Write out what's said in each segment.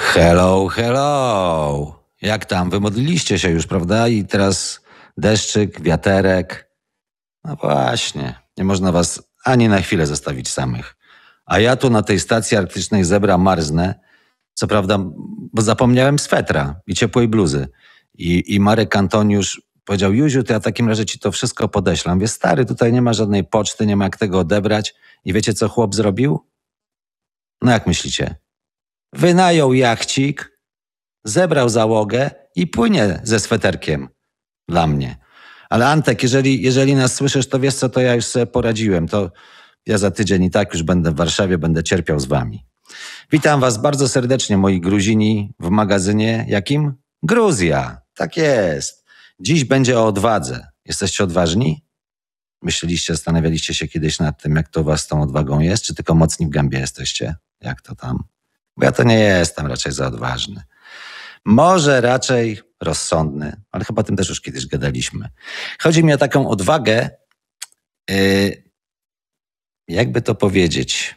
Hello, hello. Jak tam? Wymodliliście się już, prawda? I teraz deszczyk, wiaterek. No właśnie, nie można was ani na chwilę zostawić samych. A ja tu na tej stacji arktycznej Zebra marznę. Co prawda, bo zapomniałem swetra i ciepłej bluzy. I Marek Antoniusz powiedział: Józiu, to ja w takim razie ci to wszystko podeślam. Mówię: stary, tutaj nie ma żadnej poczty, nie ma jak tego odebrać. I wiecie, co chłop zrobił? No jak myślicie? Wynajął jachcik, zebrał załogę i płynie ze sweterkiem dla mnie. Ale Antek, jeżeli nas słyszysz, to wiesz co, to ja już sobie poradziłem. To ja za tydzień i tak już będę w Warszawie, będę cierpiał z wami. Witam was bardzo serdecznie, moi Gruzini, w magazynie jakim? Gruzja. Tak jest. Dziś będzie o odwadze. Jesteście odważni? Myśleliście, zastanawialiście się kiedyś nad tym, jak to u was z tą odwagą jest? Czy tylko mocni w gębie jesteście? Jak to tam? Bo ja to nie jestem raczej za odważny. Może raczej rozsądny, ale chyba o tym też już kiedyś gadaliśmy. Chodzi mi o taką odwagę, jakby to powiedzieć.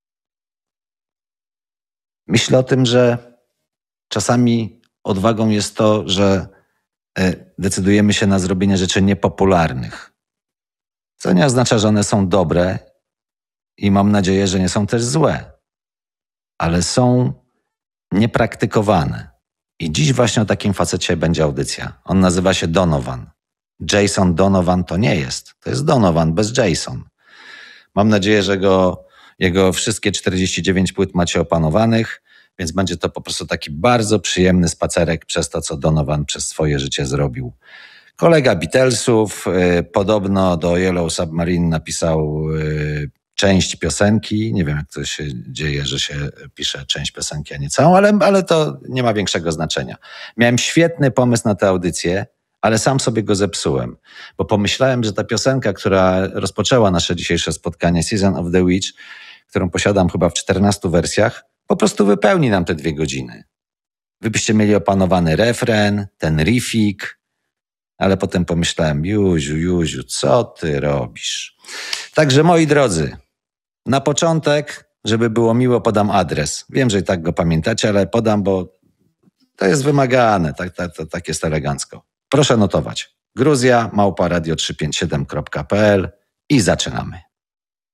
Myślę o tym, że czasami odwagą jest to, że decydujemy się na zrobienie rzeczy niepopularnych. Co nie oznacza, że one są dobre i mam nadzieję, że nie są też złe, ale są niepraktykowane. I dziś właśnie o takim facecie będzie audycja. On nazywa się Donovan. Jason Donovan to nie jest. To jest Donovan bez Jason. Mam nadzieję, że jego wszystkie 49 płyt macie opanowanych, więc będzie to po prostu taki bardzo przyjemny spacerek przez to, co Donovan przez swoje życie zrobił. Kolega Beatlesów, podobno do Yellow Submarine napisał część piosenki. Nie wiem, jak to się dzieje, że się pisze część piosenki, a nie całą, ale to nie ma większego znaczenia. Miałem świetny pomysł na tę audycję, ale sam sobie go zepsułem, bo pomyślałem, że ta piosenka, która rozpoczęła nasze dzisiejsze spotkanie, Season of the Witch, którą posiadam chyba w 14 wersjach, po prostu wypełni nam te 2 godziny. Wy byście mieli opanowany refren, ten riffik, ale potem pomyślałem: Józiu, co ty robisz? Także moi drodzy, na początek, żeby było miło, podam adres. Wiem, że i tak go pamiętacie, ale podam, bo to jest wymagane, tak jest elegancko. Proszę notować. Gruzja @radio357.pl i zaczynamy.